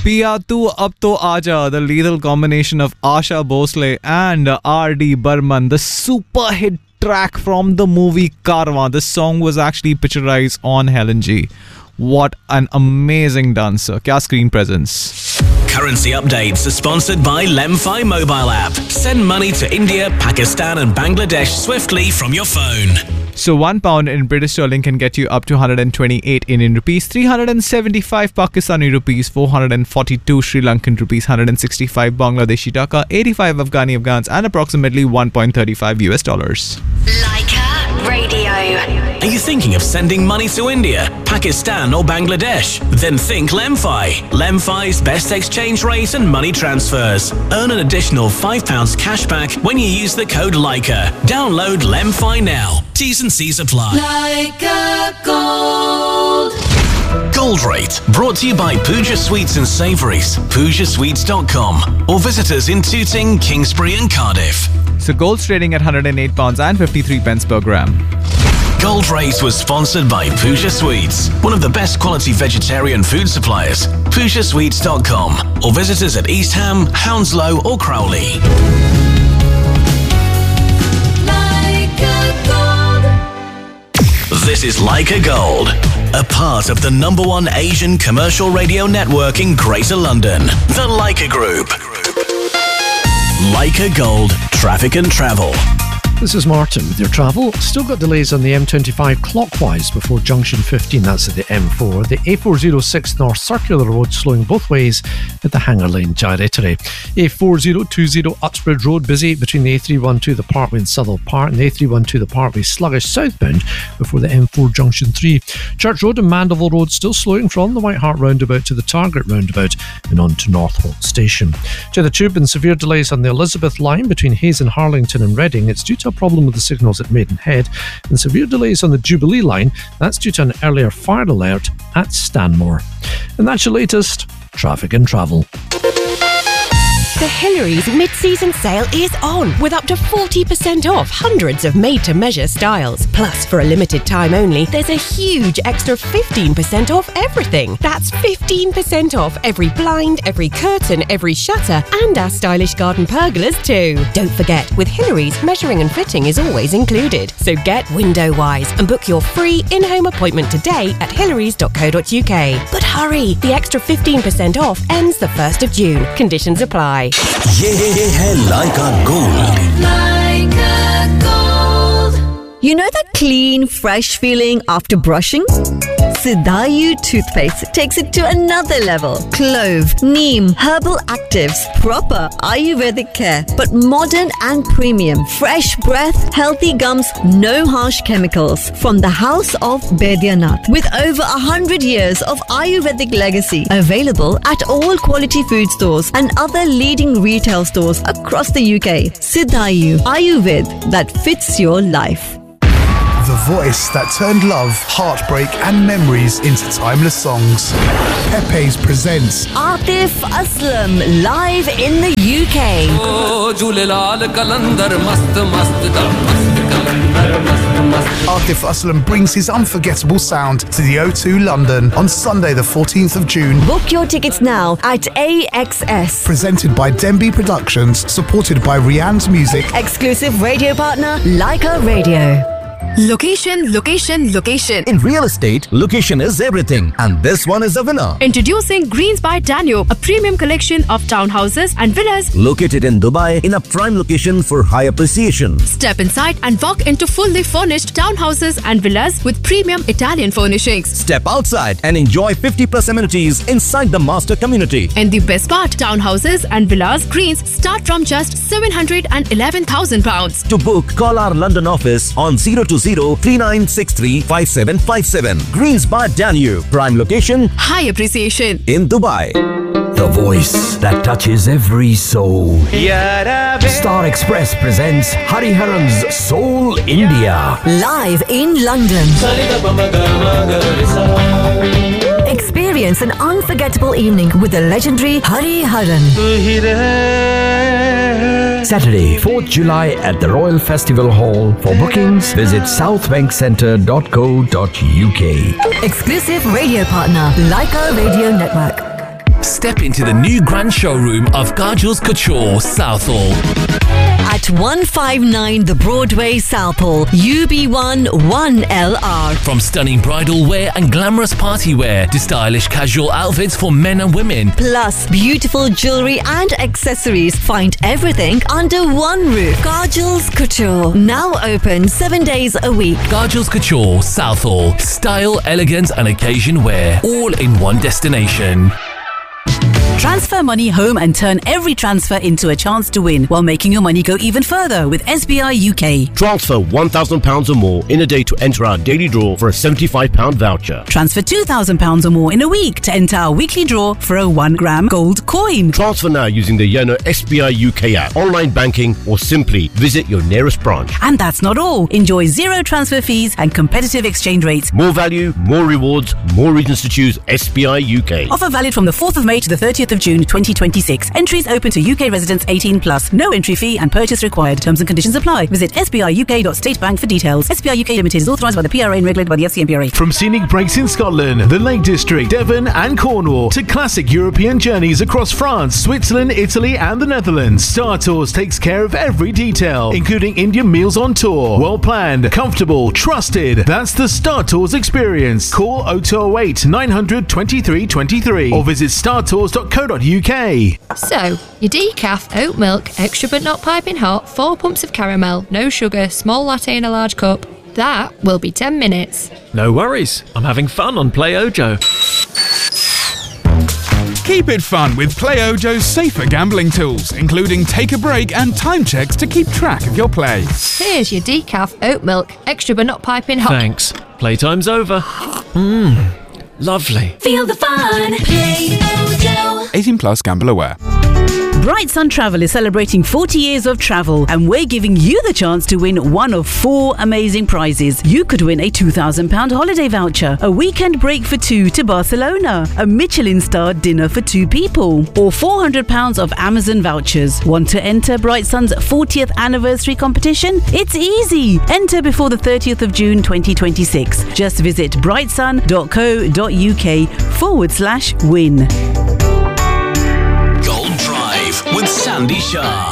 Pia Tu Ab To Aaja, the lethal combination of Asha Bhosle and R.D. Burman, the super hit track from the movie Karwa. This song was actually picturized on Helen G. What an amazing dancer. Kya screen presence. Currency updates are sponsored by Lemfi mobile app. Send money to India, Pakistan and Bangladesh swiftly from your phone. So £1 in British sterling can get you up to 128 Indian rupees, 375 Pakistani rupees, 442 Sri Lankan rupees, 165 Bangladeshi taka, 85 Afghani Afghans and approximately $1.35 US. Leica Radio. Are you thinking of sending money to India, Pakistan or Bangladesh? Then think Lemfi. Lemfi's best exchange rate and money transfers. Earn an additional £5 cashback when you use the code Leica. Download Lemfi now. T's and C's apply. Leica Gold. Gold Rate, brought to you by Pooja Sweets and Savouries, PoojaSweets.com, or visit us in Tooting, Kingsbury and Cardiff. So gold's trading at £108 and 53 pence per gram. Gold Rate was sponsored by Pooja Sweets, one of the best quality vegetarian food suppliers. PoojaSweets.com, or visit us at East Ham, Hounslow or Crowley. This is Leica Gold, a part of the #1 Asian commercial radio network in Greater London, the Leica Group. Leica Gold, traffic and travel. This is Martin with your travel. Still got delays on the M25 clockwise before junction 15, that's at the M4. The A406 North Circular Road slowing both ways at the Hanger Lane Gyratory. A4020 Uxbridge Road busy between the A312 the Parkway and Southall Park and the A312 the Parkway sluggish southbound before the M4 junction 3. Church Road and Mandeville Road still slowing from the White Hart roundabout to the Target roundabout and on to Northolt Station. To the Tube and severe delays on the Elizabeth line between Hayes and Harlington and Reading. It's due to a problem with the signals at Maidenhead, and severe delays on the Jubilee line. That's due to an earlier fire alert at Stanmore. And that's your latest traffic and travel. The Hillary's mid-season sale is on with up to 40% off hundreds of made-to-measure styles. Plus, for a limited time only, there's a huge extra 15% off everything. That's 15% off every blind, every curtain, every shutter, and our stylish garden pergolas too. Don't forget, with Hillary's, measuring and fitting is always included. So get window-wise and book your free in-home appointment today at hillarys.co.uk. But hurry, the extra 15% off ends the 1st of June. Conditions apply. ये है Leica Gold. Leica Gold. You know that clean, fresh feeling after brushing? Sidayu toothpaste takes it to another level. Clove, neem, herbal actives, proper Ayurvedic care, but modern and premium. Fresh breath, healthy gums, no harsh chemicals. From the house of Baidyanath, with over 100 years of Ayurvedic legacy. Available at all quality food stores and other leading retail stores across the UK. Sidayu Ayurved that fits your life. The voice that turned love, heartbreak and memories into timeless songs. Pepe's presents Atif Aslam live in the UK. Atif Aslam brings his unforgettable sound to the O2 London on Sunday the 14th of June. Book your tickets now at AXS. Presented by Denby Productions, supported by Rianne's Music. Exclusive radio partner, Leica Radio. Location, location, location. In real estate, location is everything. And this one is a winner. Introducing Greens by Danube, a premium collection of townhouses and villas located in Dubai in a prime location for high appreciation. Step inside and walk into fully furnished townhouses and villas with premium Italian furnishings. Step outside and enjoy 50+ amenities inside the master community. And the best part, townhouses and villas Greens start from just £711,000. To book, call our London office on 020-3963-5757. Greens by Danube. Prime location, high appreciation in Dubai. The voice that touches every soul. Star Express presents Hariharan's Soul India. Live in London. Experience an unforgettable evening with the legendary Hariharan. Saturday, 4th July at the Royal Festival Hall. For bookings, visit southbankcentre.co.uk. Exclusive radio partner, Leica Radio Network. Step into the new grand showroom of Gargil's Couture, Southall. At 159 The Broadway, Southall, UB1 1LR. From stunning bridal wear and glamorous party wear to stylish casual outfits for men and women. Plus, beautiful jewellery and accessories. Find everything under one roof. Gargil's Couture. Now open 7 days a week. Gargil's Couture, Southall. Style, elegance and occasion wear. All in one destination. Transfer money home and turn every transfer into a chance to win while making your money go even further with SBI UK. Transfer £1,000 or more in a day to enter our daily draw for a £75 voucher. Transfer £2,000 or more in a week to enter our weekly draw for a 1 gram gold coin. Transfer now using the Yono SBI UK app, online banking, or simply visit your nearest branch. And that's not all. Enjoy zero transfer fees and competitive exchange rates. More value, more rewards, more reasons to choose SBI UK. Offer valid from the 4th of May to the 30th of June 2026. Entries open to UK residents 18+. No entry fee and purchase required. Terms and conditions apply. Visit sbiuk.statebank for details. SBI UK Limited is authorised by the PRA and regulated by the FCMPRA. From scenic breaks in Scotland, the Lake District, Devon and Cornwall to classic European journeys across France, Switzerland, Italy and the Netherlands, Star Tours takes care of every detail, including Indian meals on tour. Well planned, comfortable, trusted. That's the Star Tours experience. Call 0208 900 23 23 or visit startours.co.uk. So, your decaf, oat milk, extra but not piping hot, 4 pumps of caramel, no sugar, small latte in a large cup. That will be 10 minutes. No worries, I'm having fun on Play Ojo. Keep it fun with Play Ojo's safer gambling tools, including take a break and time checks to keep track of your play. Here's your decaf, oat milk, extra but not piping hot. Thanks. Playtime's over. Lovely. Feel the fun. Play Ojo. 18 plus, gamble aware. Bright Sun Travel is celebrating 40 years of travel, and we're giving you the chance to win one of 4 amazing prizes. You could win a £2,000 holiday voucher, a weekend break for 2 to Barcelona, a Michelin-starred dinner for 2 people, or £400 of Amazon vouchers. Want to enter Bright Sun's 40th anniversary competition? It's easy. Enter before the 30th of June 2026. Just visit brightsun.co.uk/win. Gold Drive with Sandy Shah.